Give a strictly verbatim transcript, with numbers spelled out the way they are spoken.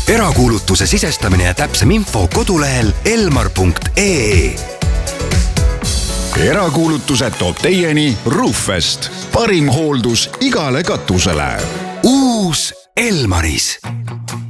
erakuulutuse sisestamine ja täpsem info kodulehel elmar punkt ee. Erakuulutuse toob teieni Roofest. Parim hooldus igale katusele. Uus Elmaris.